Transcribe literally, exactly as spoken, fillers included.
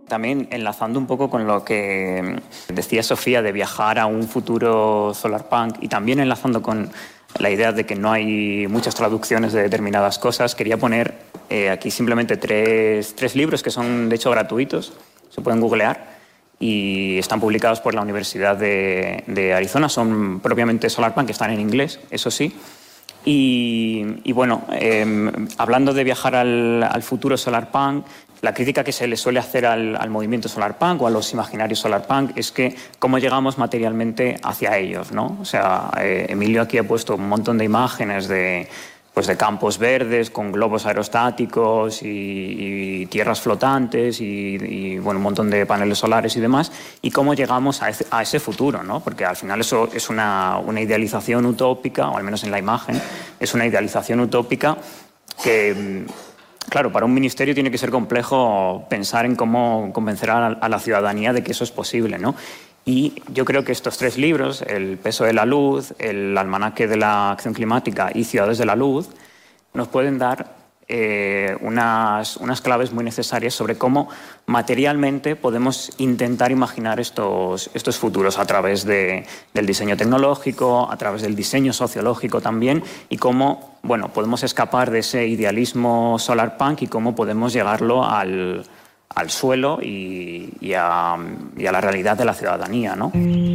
También enlazando un poco con lo que decía Sofía de viajar a un futuro solarpunk y también enlazando con la idea de que no hay muchas traducciones de determinadas cosas, quería poner eh, aquí simplemente tres, tres libros que son de hecho gratuitos, se pueden googlear y están publicados por la Universidad de, de Arizona, son propiamente solarpunk, están en inglés, eso sí. Y, y bueno, eh, hablando de viajar al, al futuro solarpunk, la crítica que se le suele hacer al, al movimiento solarpunk o a los imaginarios solarpunk es que cómo llegamos materialmente hacia ellos, ¿no? O sea, eh, Emilio aquí ha puesto un montón de imágenes de, pues de campos verdes con globos aerostáticos y, y tierras flotantes y, y bueno, un montón de paneles solares y demás, y cómo llegamos a ese, a ese futuro, ¿no? Porque al final eso es una, una idealización utópica, o al menos en la imagen, es una idealización utópica que... Claro, para un ministerio tiene que ser complejo pensar en cómo convencer a la, a la ciudadanía de que eso es posible, ¿no? Y yo creo que estos tres libros, El peso de la luz, El almanaque de la acción climática y Ciudades de la luz, nos pueden dar eh, unas, unas claves muy necesarias sobre cómo materialmente podemos intentar imaginar estos, estos futuros a través de, del diseño tecnológico, a través del diseño sociológico también, y cómo bueno, podemos escapar de ese idealismo solarpunk y cómo podemos llegarlo al, al suelo y, y, a, y a la realidad de la ciudadanía, ¿no?